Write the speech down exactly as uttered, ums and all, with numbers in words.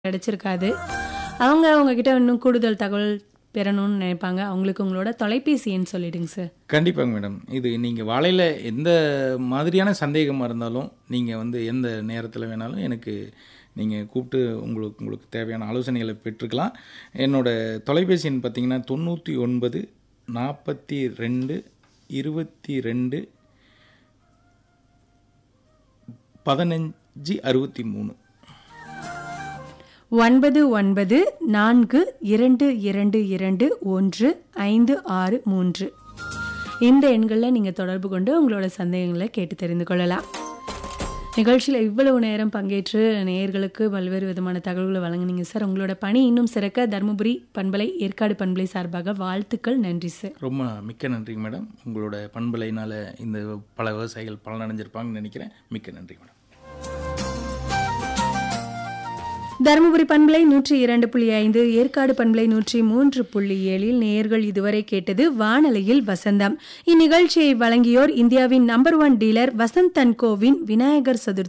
கிடைச்சிருக்காது. அவங்க உங்ககிட்ட இன்னும் கூடுதல் தகவல் பெறணும்னு நினைப்பாங்க. அவங்களுக்கு உங்களோட தொலைபேசி எண் சொல்லிடுங்க சார். கண்டிப்பாங்க மேடம். இது நீங்கள் வாழையில் எந்த மாதிரியான சந்தேகமாக இருந்தாலும் நீங்கள் வந்து எந்த நேரத்தில் வேணாலும் எனக்கு நீங்கள் கூப்பிட்டு உங்களுக்கு உங்களுக்கு தேவையான ஆலோசனைகளை பெற்றுக்கலாம். என்னோடய தொலைபேசி எண் பார்த்தீங்கன்னா தொண்ணூற்றி ஒன்பது நாற்பத்தி ரெண்டு இருபத்தி ரெண்டு பதினஞ்சு அறுபத்தி மூணு. ஒன்பது ஒன்பது நான்கு இரண்டு இரண்டு இரண்டு ஒன்று ஐந்து ஆறு மூன்று. இந்த எண்களில் நீங்கள் தொடர்பு கொண்டு உங்களோட சந்தேகங்களை கேட்டு தெரிந்து கொள்ளலாம். நிகழ்ச்சியில் இவ்வளவு நேரம் பங்கேற்று நேயர்களுக்கு பல்வேறு விதமான தகவல்களை வழங்குனீங்க சார். உங்களோட பணி இன்னும் சிறக்க தருமபுரி பண்பலை, ஏற்காடு பண்பலை சார்பாக வாழ்த்துக்கள். நன்றி சார். ரொம்ப மிக்க நன்றிங்க மேடம். உங்களோட பண்பலையினால் இந்த பல விவசாயிகள் பலனடைஞ்சிருப்பாங்கன்னு நினைக்கிறேன். மிக்க நன்றி மேடம். தருமபுரி பண்பலை நூற்றி இரண்டு புள்ளி ஐந்து, ஏற்காடு பண்பலை நூற்றி மூன்று புள்ளி ஏழில் நேயர்கள் இதுவரை கேட்டது வானலையில் வசந்தம். இந்நிகழ்ச்சியை வழங்கியோர் இந்தியாவின் number one dealer Vasanth and CoWIN Vinayagar Chaturthi